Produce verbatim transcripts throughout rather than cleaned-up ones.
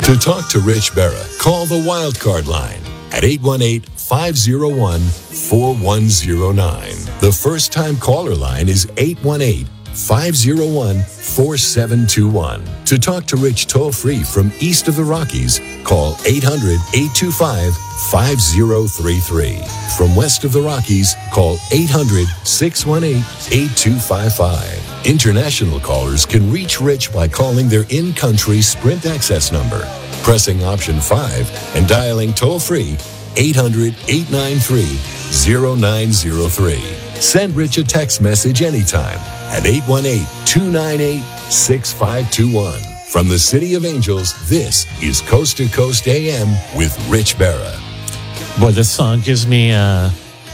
To talk to Rich Berra, call the Wildcard line at eight one eight, five oh one, four one oh nine. The first-time caller line is eight one eight, five oh one, four seven two one. To talk to Rich toll-free from east of the Rockies, call eight hundred, eight two five, five oh three three. From west of the Rockies, call eight hundred, six one eight, eight two five five. International callers can reach Rich by calling their in-country Sprint access number, pressing option five, and dialing toll-free eight hundred, eight nine three, oh nine oh three. Send Rich a text message anytime at eight one eight, two nine eight, six five two one. From the City of Angels, this is Coast to Coast A M with Rich Berra. Boy, this song gives me uh,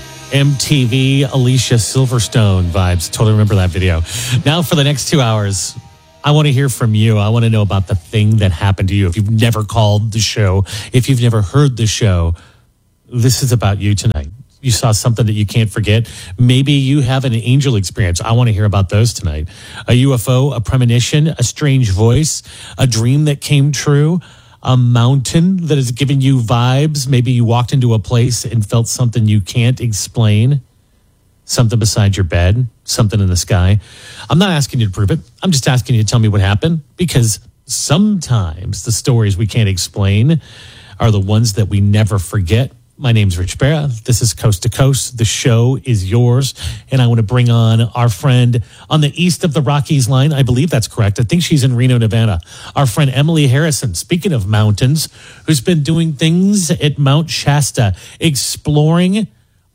M T V Alicia Silverstone vibes. Totally remember that video. Now for the next two hours, I want to hear from you. I want to know about the thing that happened to you. If you've never called the show, if you've never heard the show, this is about you tonight. You saw something that you can't forget. Maybe you have an angel experience. I want to hear about those tonight. A U F O, a premonition, a strange voice, a dream that came true, a mountain that has given you vibes. Maybe you walked into a place and felt something you can't explain. Something beside your bed, something in the sky. I'm not asking you to prove it. I'm just asking you to tell me what happened, because sometimes the stories we can't explain are the ones that we never forget. My name's Rich Berra. This is Coast to Coast. The show is yours. And I want to bring on our friend on the east of the Rockies line. I believe that's correct. I think she's in Reno, Nevada. Our friend Emily Harrison, speaking of mountains, who's been doing things at Mount Shasta, exploring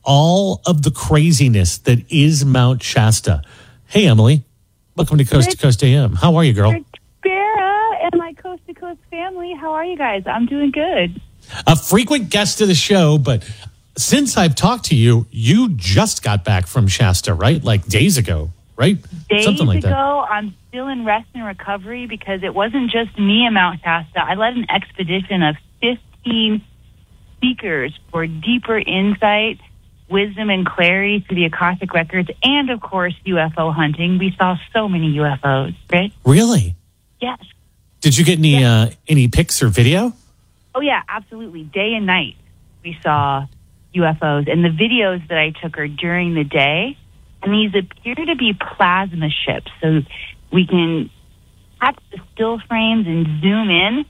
all of the craziness that is Mount Shasta. Hey, Emily. Welcome to Coast Rich, to Coast A M. How are you, girl? Rich Berra and my Coast to Coast family. How are you guys? I'm doing good. A frequent guest to the show, but since I've talked to you, you just got back from Shasta, right? Like days ago, right? Days Something like ago, that. I'm still in rest and recovery because it wasn't just me in Mount Shasta. I led an expedition of fifteen speakers for deeper insight, wisdom, and clarity through the Akashic Records, and, of course, U F O hunting. We saw so many U F Os, right? Really? Yes. Did you get any Yeah. uh, any pics or video? Oh, yeah, absolutely. Day and night, we saw U F Os. And the videos that I took are during the day. And these appear to be plasma ships. So we can catch the still frames and zoom in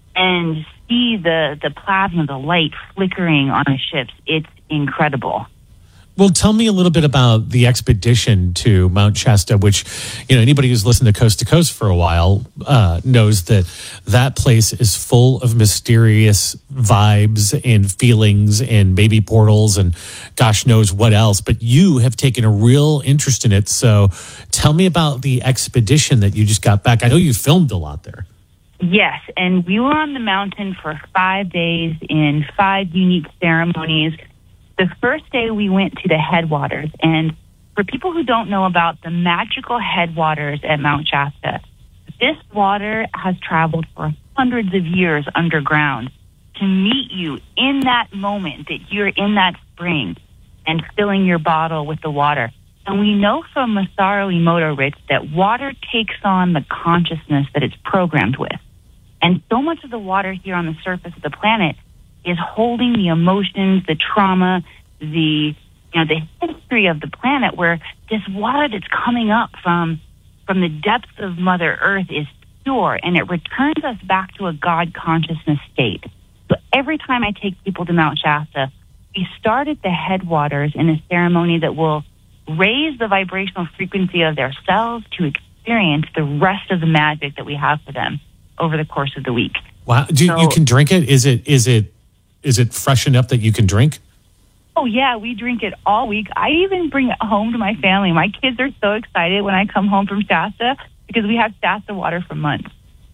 and see the, the plasma, the light flickering on the ships. It's incredible. Well, tell me a little bit about the expedition to Mount Shasta, which, you know, anybody who's listened to Coast to Coast for a while uh, knows that that place is full of mysterious vibes and feelings and baby portals and gosh knows what else. But you have taken a real interest in it. So tell me about the expedition that you just got back. I know you filmed a lot there. Yes, and we were on the mountain for five days in five unique ceremonies. The first day we went to the headwaters, and for people who don't know about the magical headwaters at Mount Shasta, this water has traveled for hundreds of years underground to meet you in that moment that you're in that spring and filling your bottle with the water. And we know from Masaru Emoto, Rich, that water takes on the consciousness that it's programmed with. And so much of the water here on the surface of the planet is holding the emotions, the trauma, the you know the history of the planet, where this water that's coming up from from the depths of Mother Earth is pure, and it returns us back to a God consciousness state. So every time I take people to Mount Shasta, we start at the headwaters in a ceremony that will raise the vibrational frequency of their cells to experience the rest of the magic that we have for them over the course of the week. Wow. Do So, you can drink it? Is it is it is it fresh enough that you can drink? Oh, yeah, we drink it all week. I even bring it home to my family. My kids are so excited when I come home from Shasta because we have Shasta water for months.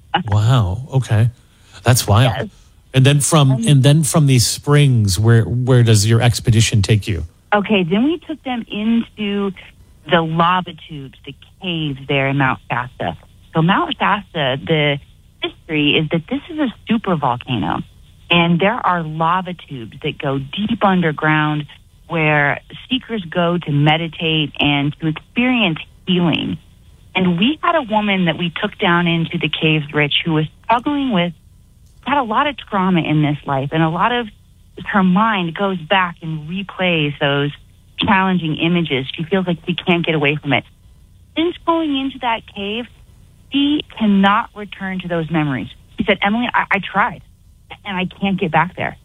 Wow. Okay. That's wild. Yes. And then from Um, and then from these springs, where where does your expedition take you? Okay, then we took them into the lava tubes, the caves there in Mount Shasta. So Mount Shasta, the history is that this is a super volcano. And there are lava tubes that go deep underground where seekers go to meditate and to experience healing. And we had a woman that we took down into the caves, Rich, who was struggling with had a lot of trauma in this life, and a lot of her mind goes back and replays those challenging images. She feels like she can't get away from it. Since going into that cave, she cannot return to those memories. She said, Emily, I, I tried, and I can't get back there.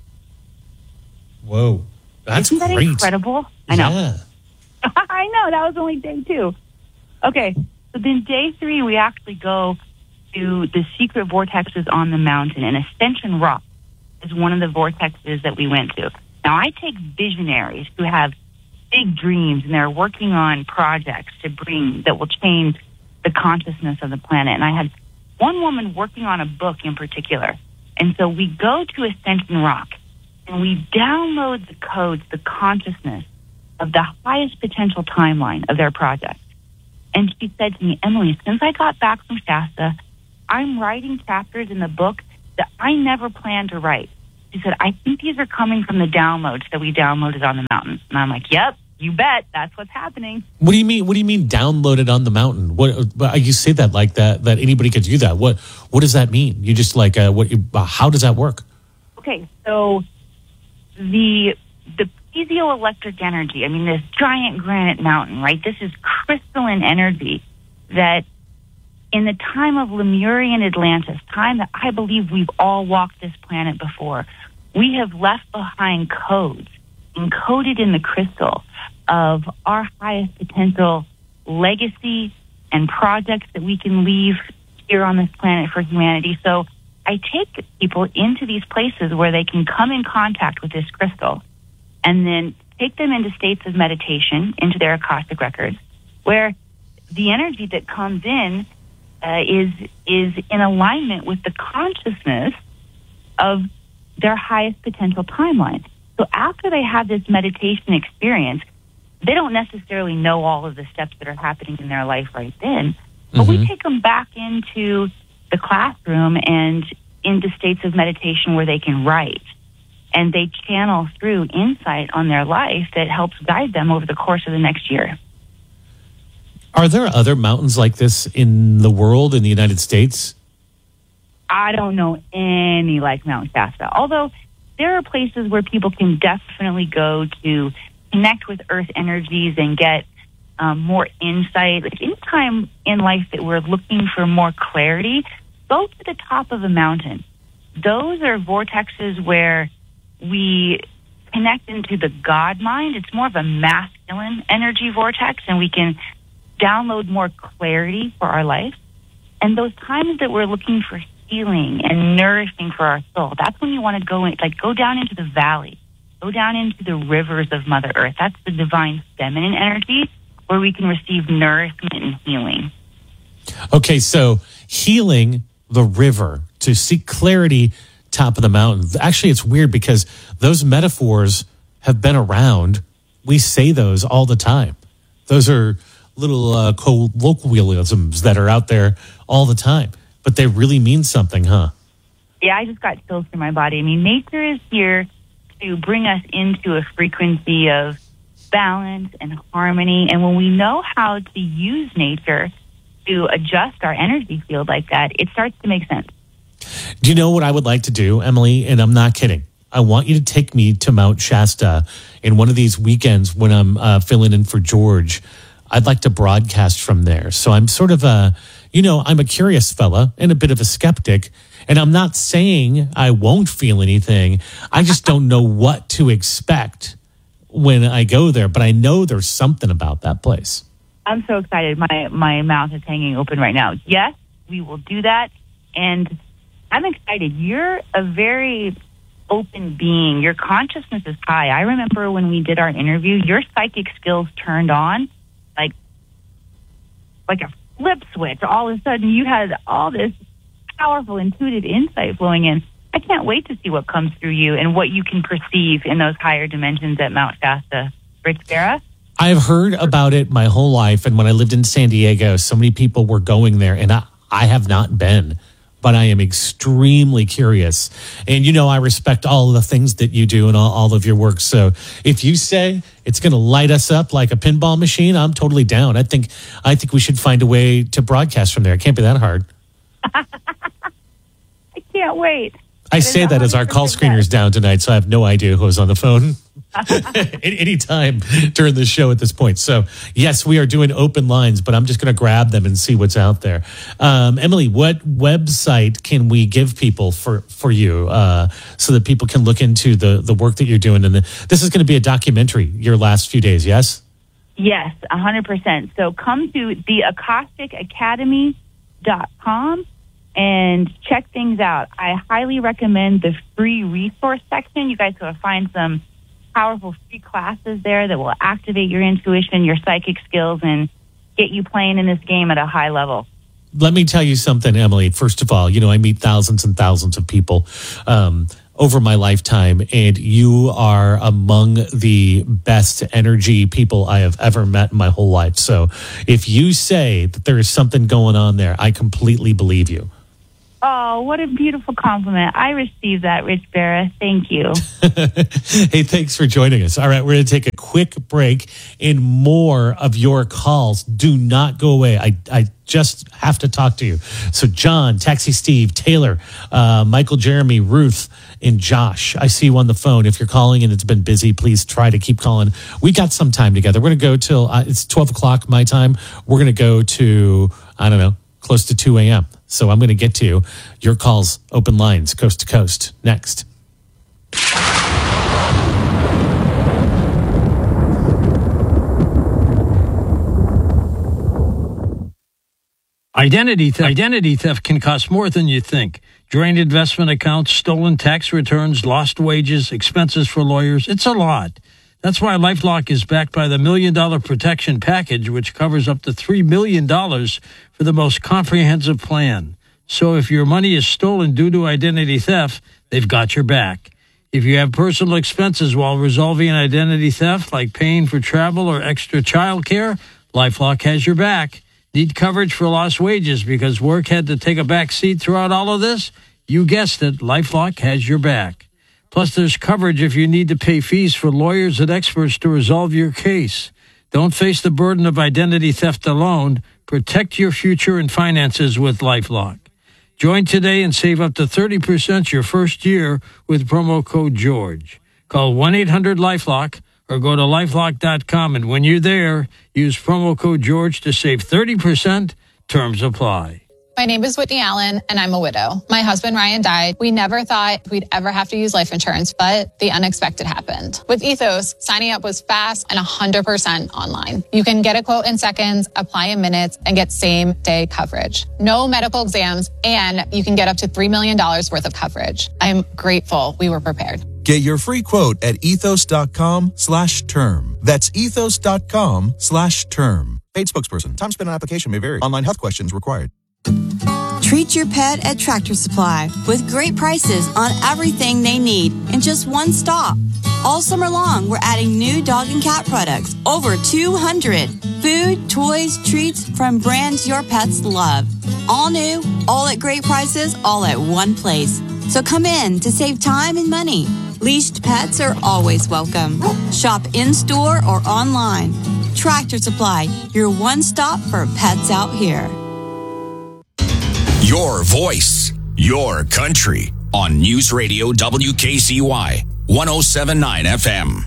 Whoa. That's Isn't that great. incredible? I know. Yeah. I know. That was only day two. Okay. So then day three, we actually go to the secret vortexes on the mountain, and Ascension Rock is one of the vortexes that we went to. Now, I take visionaries who have big dreams, and they're working on projects to bring that will change the consciousness of the planet. And I had one woman working on a book in particular. And so we go to Ascension Rock, and we download the codes, the consciousness of the highest potential timeline of their project. And she said to me, Emily, since I got back from Shasta, I'm writing chapters in the book that I never planned to write. She said, I think these are coming from the downloads that we downloaded on the mountain. And I'm like, yep, you bet. That's what's happening. What do you mean? What do you mean downloaded on the mountain? What you say that like that, that anybody could do that. What, what does that mean? You just like, uh, what, uh, how does that work? Okay. So the, the piezoelectric energy, I mean, this giant granite mountain, right? This is crystalline energy that in the time of Lemurian Atlantis, time that I believe we've all walked this planet before, we have left behind codes encoded in the crystal of our highest potential legacy and projects that we can leave here on this planet for humanity. So I take people into these places where they can come in contact with this crystal, and then take them into states of meditation, into their Akashic records, where the energy that comes in uh, is is in alignment with the consciousness of their highest potential timeline. So after they have this meditation experience, they don't necessarily know all of the steps that are happening in their life right then, but mm-hmm. we take them back into the classroom and into states of meditation where they can write. And they channel through insight on their life that helps guide them over the course of the next year. Are there other mountains like this in the world, in the United States? I don't know any like Mount Shasta, although there are places where people can definitely go to connect with earth energies and get um, more insight. Like any time in life that we're looking for more clarity, go to the top of a mountain. Those are vortexes where we connect into the God mind. It's more of a masculine energy vortex, and we can download more clarity for our life. And those times that we're looking for healing and nourishing for our soul, that's when you want to go in, like go down into the valley, go down into the rivers of Mother Earth. That's the divine feminine energy where we can receive nourishment and healing. Okay, so healing the river, to seek clarity, top of the mountain. Actually, it's weird because those metaphors have been around. We say those all the time. Those are little uh, colloquialisms that are out there all the time, but they really mean something, huh? Yeah, I just got chills through my body. I mean, nature is here to bring us into a frequency of balance and harmony. And when we know how to use nature to adjust our energy field like that, it starts to make sense. Do you know what I would like to do, Emily? And I'm not kidding. I want you to take me to Mount Shasta in one of these weekends when I'm uh, filling in for George. I'd like to broadcast from there. So I'm sort of a, you know, I'm a curious fella and a bit of a skeptic. And I'm not saying I won't feel anything. I just don't know what to expect when I go there. But I know there's something about that place. I'm so excited. My my mouth is hanging open right now. Yes, we will do that. And I'm excited. You're a very open being. Your consciousness is high. I remember when we did our interview, your psychic skills turned on like, like a flip switch. All of a sudden, you had all this powerful, intuitive insight flowing in. I can't wait to see what comes through you and what you can perceive in those higher dimensions at Mount Shasta. Rich Guerra? I've heard about it my whole life. And when I lived in San Diego, so many people were going there, and I, I have not been. But I am extremely curious. And, you know, I respect all of the things that you do and all, all of your work. So if you say it's going to light us up like a pinball machine, I'm totally down. I think I think we should find a way to broadcast from there. It can't be that hard. I can't wait. I say that as our call screener's down tonight, so I have no idea who's on the phone at any time during the show at this point. So, yes, we are doing open lines, but I'm just going to grab them and see what's out there. Um, Emily, what website can we give people for, for you uh, so that people can look into the, the work that you're doing? And the, this is going to be a documentary your last few days, yes? Yes, one hundred percent. So come to the acoustic academy dot com and check things out. I highly recommend the free resource section. You guys will find some powerful free classes there that will activate your intuition, your psychic skills, and get you playing in this game at a high level. Let me tell you something, Emily. First of all, you know, I meet thousands and thousands of people um, over my lifetime, and you are among the best energy people I have ever met in my whole life. So if you say that there is something going on there, I completely believe you. Oh, what a beautiful compliment. I received that, Rich Barra. Thank you. Hey, thanks for joining us. All right, we're going to take a quick break and more of your calls. Do not go away. I, I just have to talk to you. So John, Taxi Steve, Taylor, uh, Michael, Jeremy, Ruth, and Josh, I see you on the phone. If you're calling and it's been busy, please try to keep calling. We got some time together. We're going to go till, uh, it's twelve o'clock my time. We're going to go to, I don't know, close to two a.m. So I'm going to get to your calls, open lines, coast to coast, next. Identity theft. Identity theft can cost more than you think. Drained investment accounts, stolen tax returns, lost wages, expenses for lawyers. It's a lot. That's why LifeLock is backed by the Million Dollar Protection Package, which covers up to three million dollars for the most comprehensive plan. So if your money is stolen due to identity theft, they've got your back. If you have personal expenses while resolving an identity theft, like paying for travel or extra child care, LifeLock has your back. Need coverage for lost wages because work had to take a back seat throughout all of this? You guessed it, LifeLock has your back. Plus, there's coverage if you need to pay fees for lawyers and experts to resolve your case. Don't face the burden of identity theft alone. Protect your future and finances with LifeLock. Join today and save up to thirty percent your first year with promo code George. Call one eight hundred LifeLock or go to lifelock dot com, and when you're there, use promo code George to save thirty percent. Terms apply. My name is Whitney Allen, and I'm a widow. My husband, Ryan, died. We never thought we'd ever have to use life insurance, but the unexpected happened. With Ethos, signing up was fast and one hundred percent online. You can get a quote in seconds, apply in minutes, and get same-day coverage. No medical exams, and you can get up to three million dollars worth of coverage. I'm grateful we were prepared. Get your free quote at ethos.com slash term. That's ethos.com slash term. Paid spokesperson. Time spent on application may vary. Online health questions required. Treat your pet at Tractor Supply with great prices on everything they need in just one stop. All summer long, we're adding new dog and cat products, over two hundred. Food, toys, treats from brands your pets love. All new, all at great prices, all at one place. So come in to save time and money. Leashed pets are always welcome. Shop in-store or online. Tractor Supply, your one stop for pets out here. Your voice, your country on News Radio W K C Y one oh seven point nine F M.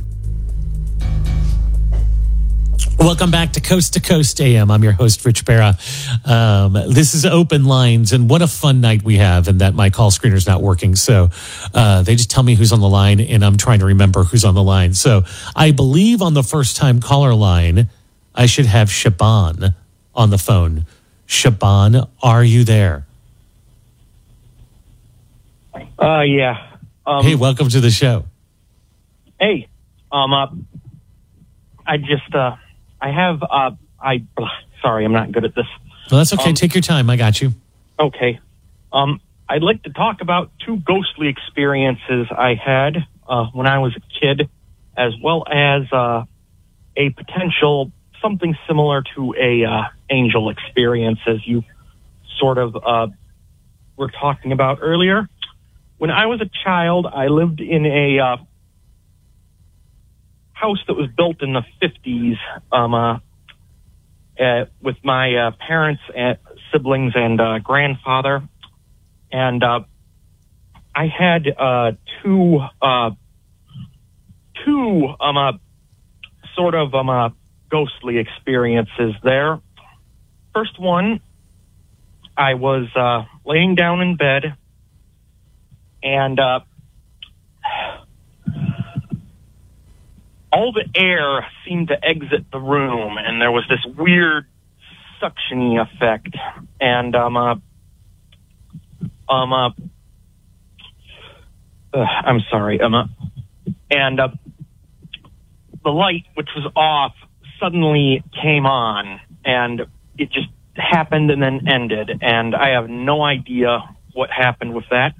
Welcome back to Coast to Coast A M. I'm your host, Rich Barra. Um, this is Open Lines, and what a fun night we have, and that my call screener's not working. So uh, they just tell me who's on the line, and I'm trying to remember who's on the line. So I believe on the first-time caller line, I should have Shaban on the phone. Shaban, are you there? Uh, yeah. Um, hey, welcome to the show. Hey, um, uh, I just, uh, I have, uh, I, sorry, I'm not good at this. Well, that's okay. Um, Take your time. I got you. Okay. Um, I'd like to talk about two ghostly experiences I had, uh, when I was a kid, as well as, uh, a potential, something similar to a, uh, angel experience, as you sort of, uh, were talking about earlier. When I was a child, I lived in a, uh, house that was built in the fifties, um, uh, uh with my, uh, parents and siblings and, uh, grandfather. And, uh, I had uh, two, uh, two um, uh, sort of um, uh, ghostly experiences there. First one, I was uh, laying down in bed, and uh, all the air seemed to exit the room, and there was this weird suction-y effect. And um, uh, um, uh, uh, I'm sorry, um, uh, and uh, the light, which was off, suddenly came on, and it just happened and then ended, and I have no idea what happened with that.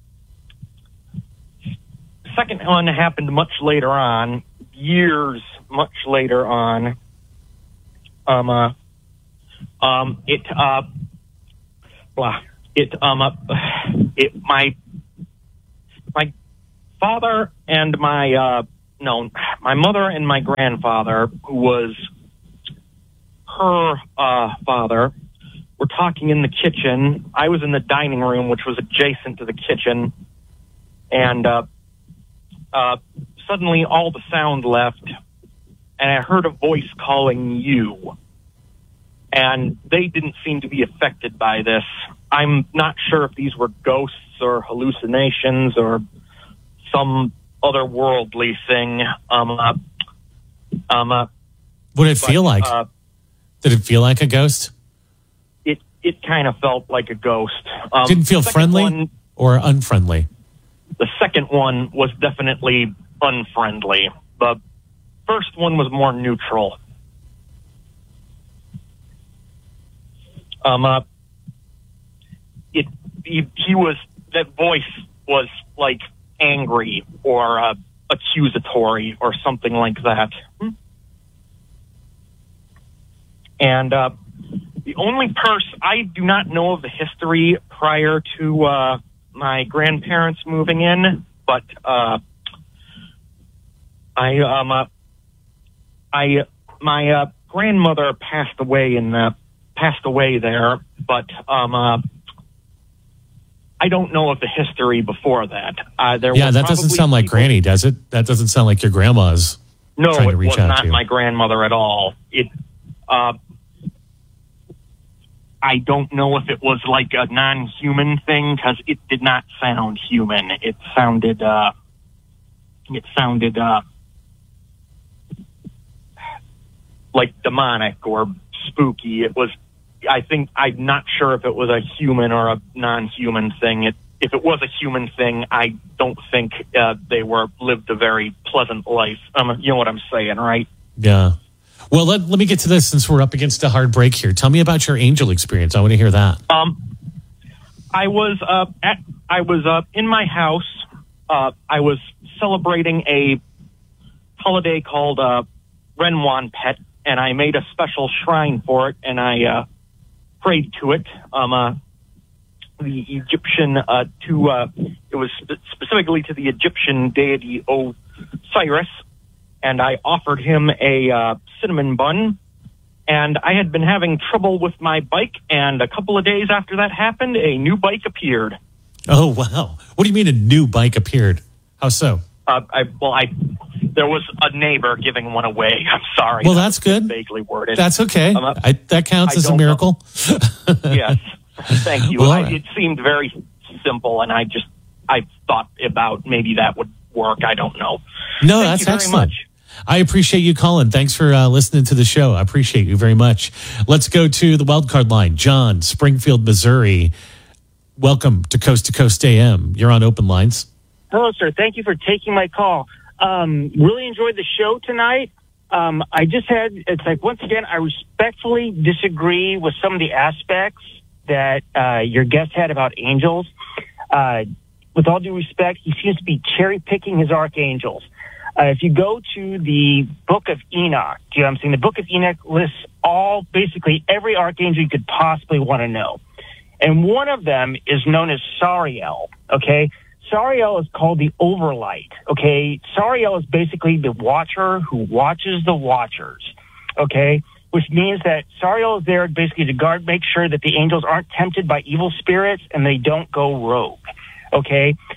The second one happened much later on, years much later on. Um, uh, um, it, uh, blah, it, um, uh, it, my, my father and my, uh, no, my mother and my grandfather, who was her uh, father, were talking in the kitchen. I was in the dining room, which was adjacent to the kitchen, and uh, uh, suddenly all the sound left, and I heard a voice calling you. And they didn't seem to be affected by this. I'm not sure if these were ghosts or hallucinations or some otherworldly thing. Um, uh, um, uh, what did it but, feel like? Uh, Did it feel like a ghost? It it kind of felt like a ghost. Um, Didn't feel friendly one, or unfriendly? The second one was definitely unfriendly. The first one was more neutral. Um, uh, it he, he was that voice was like angry or uh, accusatory or something like that. And uh, the only person, I do not know of the history prior to uh, my grandparents moving in, but uh, I, um, uh, I, my uh, grandmother passed away in uh, passed away there, but um, uh, I don't know of the history before that. Uh, there yeah, were that doesn't sound like people, Granny, does it? That doesn't sound like your grandma's no, trying it to reach was out not to you. my grandmother at all. It, uh, I don't know if it was like a non-human thing because it did not sound human. It sounded, uh, it sounded uh, like demonic or spooky. It was. I think I'm not sure if it was a human or a non-human thing. It, if it was a human thing, I don't think uh, they were lived a very pleasant life. Um, you know what I'm saying, right? Yeah. Well, let, let me get to this since we're up against a hard break here. Tell me about your angel experience. I want to hear that. Um, I was uh, at I was uh, in my house. Uh, I was celebrating a holiday called uh, Renwan Pet, and I made a special shrine for it, and I uh, prayed to it. Um, uh, the Egyptian uh, to uh, it was spe- specifically to the Egyptian deity Osiris, and I offered him a uh, cinnamon bun. And I had been having trouble with my bike, and a couple of days after that happened, a new bike appeared. Oh, wow. What do you mean a new bike appeared? How so? Uh, I, well, I there was a neighbor giving one away. I'm sorry. Well, that that's was good. Vaguely worded. That's okay. Um, uh, I, that counts I as a don't miracle. Yes. Thank you. Well, I, all right. it seemed very simple, and I just I thought about maybe that would work. I don't know. No, Thank that's you very excellent. much. I appreciate you calling. Thanks for uh, listening to the show. I appreciate you very much. Let's go to the wildcard line. John, Springfield, Missouri. Welcome to Coast to Coast A M. You're on Open Lines. Hello, sir. Thank you for taking my call. Um, really enjoyed the show tonight. Um, I just had, it's like, once again, I respectfully disagree with some of the aspects that uh, your guest had about angels. Uh, with all due respect, he seems to be cherry-picking his archangels. Uh, if you go to the Book of Enoch, do you know what I'm saying? The Book of Enoch lists all, basically every archangel you could possibly want to know. And one of them is known as Sariel, okay? Sariel is called the Overlight, okay? Sariel is basically the watcher who watches the watchers, okay? Which means that Sariel is there basically to guard, make sure that the angels aren't tempted by evil spirits and they don't go rogue, okay?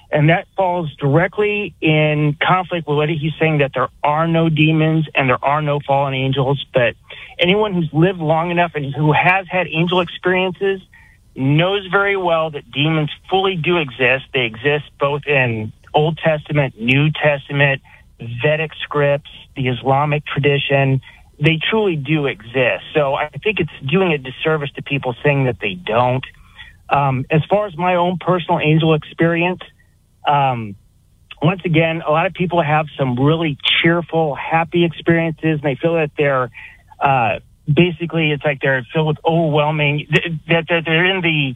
And that falls directly in conflict with what he's saying, that there are no demons and there are no fallen angels. But anyone who's lived long enough and who has had angel experiences knows very well that demons fully do exist. They exist both in Old Testament, New Testament, Vedic scripts, the Islamic tradition. They truly do exist. So I think it's doing a disservice to people saying that they don't. Um, as far as my own personal angel experience, um, once again, a lot of people have some really cheerful, happy experiences, and they feel that they're uh, basically, it's like they're filled with overwhelming, that, that they're in the,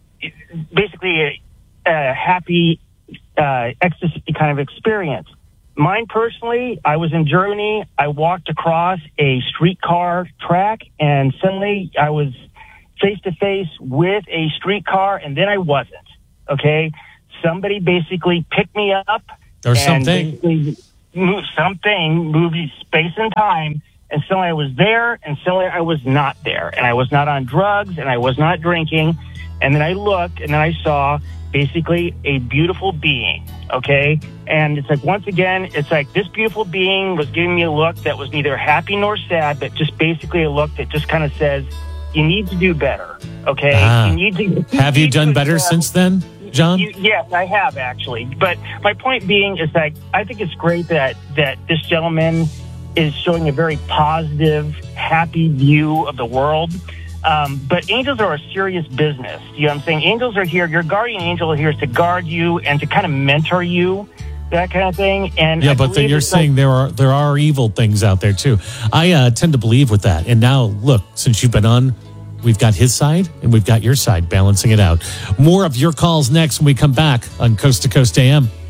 basically a, a happy uh, ecstasy kind of experience. Mine personally, I was in Germany. I walked across a streetcar track, and suddenly I was face to face with a streetcar, and then I wasn't. Okay, somebody basically picked me up, or and something, moved something, moved space and time, and suddenly I was there, and suddenly I was not there, and I was not on drugs, and I was not drinking, and then I looked, and then I saw basically a beautiful being. Okay, and it's like, once again, it's like this beautiful being was giving me a look that was neither happy nor sad, but just basically a look that just kind of says, you need to do better. Okay, ah. you need to. Have you, you done to, better uh, since then, John? You, yes, I have actually. But my point being is like, I think it's great that that this gentleman is showing a very positive, happy view of the world. Um, but angels are a serious business. You know what I'm saying? Angels are here. Your guardian angel here is to guard you and to kind of mentor you, that kind of thing. And yeah, I but then you're saying like, there are there are evil things out there too. I uh, tend to believe with that. And now, look, since you've been on, we've got his side and we've got your side, balancing it out. More of your calls next when we come back on Coast to Coast A M.